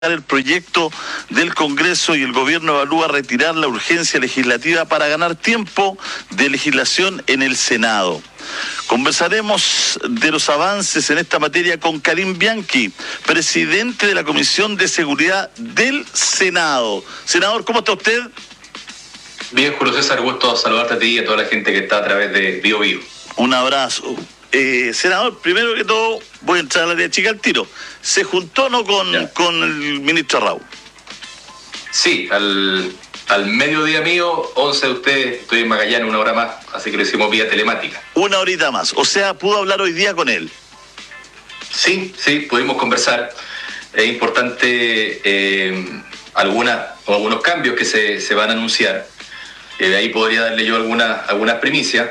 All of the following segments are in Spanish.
el proyecto del Congreso y el gobierno evalúa retirar la urgencia legislativa para ganar tiempo de legislación en el Senado. Conversaremos de los avances en esta materia con Karim Bianchi, presidente de la Comisión de Seguridad del Senado. Senador, ¿cómo está usted? Bien, Julio César, gusto saludarte a ti y a toda la gente que está a través de BioBio. Un abrazo. Senador, primero que todo, voy a entrar a la área chica al tiro. ¿Se juntó o no con el ministro Raúl? Sí, al mediodía mío, 11 de ustedes, estoy en Magallanes una hora más, así que lo hicimos vía telemática. Una horita más, o sea, ¿pudo hablar hoy día con él? Sí, pudimos conversar. Es importante algunos cambios que se van a anunciar. Ahí podría darle yo algunas primicias,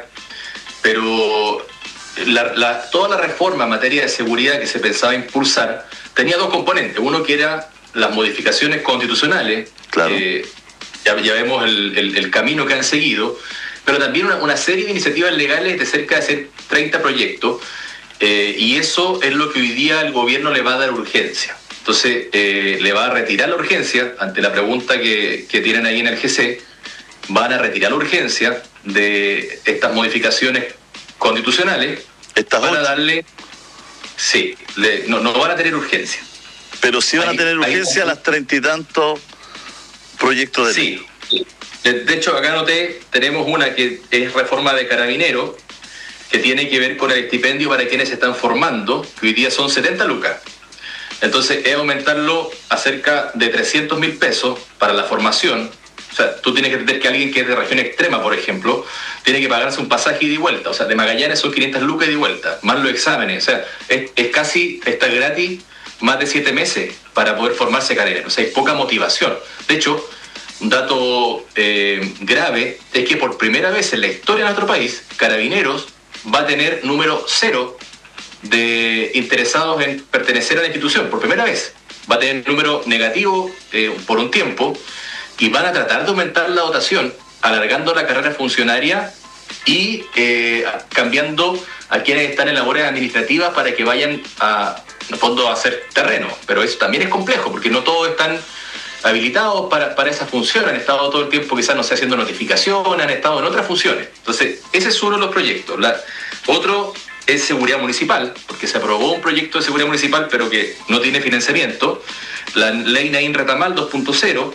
pero toda la reforma en materia de seguridad que se pensaba impulsar tenía dos componentes. Uno que era las modificaciones constitucionales, claro. Ya vemos el camino que han seguido, pero también una serie de iniciativas legales de cerca de 30 proyectos, y eso es lo que hoy día el gobierno le va a dar urgencia. Entonces, le va a retirar la urgencia ante la pregunta que tienen ahí en el GC. Van a retirar la urgencia de estas modificaciones constitucionales. Van a darle... Sí, no van a tener urgencia. Pero sí van a tener urgencia las 30 y tantos proyectos de ley. Sí. De hecho, acá noté, tenemos una que es reforma de Carabineros, que tiene que ver con el estipendio para quienes se están formando, que hoy día son 70 lucas. Entonces, es aumentarlo a cerca de 300.000 pesos para la formación. O sea, tú tienes que entender que alguien que es de región extrema, por ejemplo, tiene que pagarse un pasaje ida y vuelta. O sea, de Magallanes son 500 lucas ida y vuelta, más los exámenes. O sea, está gratis más de 7 meses para poder formarse carabinero. O sea, hay poca motivación. De hecho, un dato grave es que por primera vez en la historia de nuestro país, Carabineros va a tener número 0 de interesados en pertenecer a la institución. Por primera vez va a tener número negativo por un tiempo, y van a tratar de aumentar la dotación, alargando la carrera funcionaria y cambiando a quienes están en labores administrativas para que vayan en el fondo a hacer terreno. Pero eso también es complejo, porque no todos están habilitados para esa función, han estado todo el tiempo quizás no sé, haciendo notificación, han estado en otras funciones. Entonces, ese es uno de los proyectos. Otro es seguridad municipal, porque se aprobó un proyecto de seguridad municipal, pero que no tiene financiamiento, la ley Naín Retamal 2.0,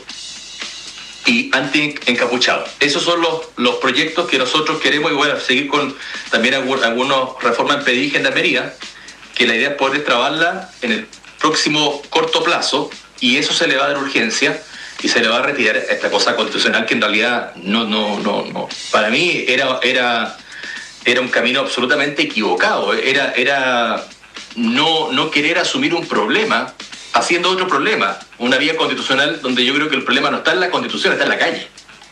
y anti-encapuchado. Esos son los proyectos que nosotros queremos, y bueno, seguir con también algunas reformas en PDI y gendarmería, que la idea es poder destrabarla en el próximo corto plazo, y eso se le va a dar urgencia y se le va a retirar esta cosa constitucional que en realidad no. Para mí era un camino absolutamente equivocado. Era no querer asumir un problema haciendo otro problema, una vía constitucional donde yo creo que el problema no está en la Constitución, está en la calle.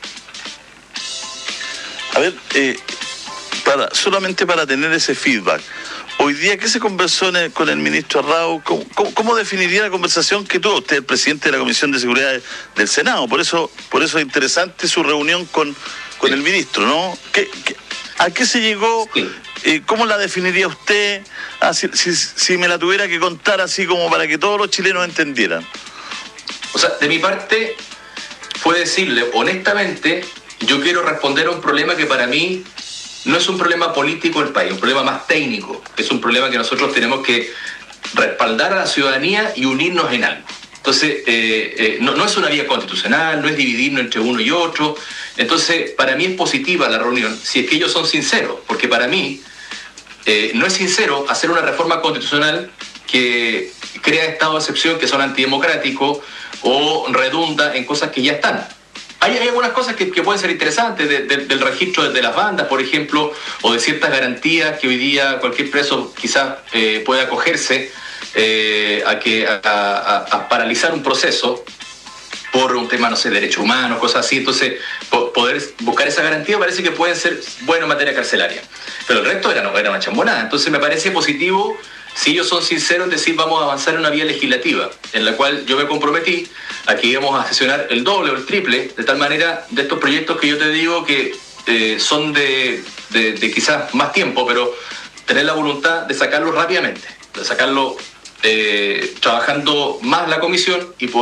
A ver, solamente para tener ese feedback, hoy día, ¿qué se conversó con el ministro Raúl? ¿Cómo definiría la conversación que tuvo usted, el presidente de la Comisión de Seguridad del Senado? Por eso es interesante su reunión con el ministro, ¿no? ¿A qué se llegó? Sí. ¿Cómo la definiría usted? Si me la tuviera que contar así como para que todos los chilenos entendieran. O sea, de mi parte fue decirle, honestamente, yo quiero responder a un problema que para mí no es un problema político del país, un problema más técnico. Es un problema que nosotros tenemos que respaldar a la ciudadanía y unirnos en algo. Entonces, no es una vía constitucional, no es dividirnos entre uno y otro. Entonces, para mí es positiva la reunión, si es que ellos son sinceros, porque para mí no es sincero hacer una reforma constitucional que crea estados de excepción que son antidemocráticos o redunda en cosas que ya están. Hay algunas cosas que pueden ser interesantes, del registro de las bandas, por ejemplo, o de ciertas garantías que hoy día cualquier preso quizás puede acogerse a paralizar un proceso por un tema, no sé, derechos humanos, cosas así. Entonces, poder buscar esa garantía parece que pueden ser bueno en materia carcelaria. Pero el resto era una chambonada. Entonces, me parece positivo si ellos son sinceros en decir vamos a avanzar en una vía legislativa, en la cual yo me comprometí a que íbamos a sesionar el doble o el triple, de tal manera de estos proyectos que yo te digo que son de quizás más tiempo, pero tener la voluntad de sacarlo rápidamente, de sacarlo trabajando más la comisión y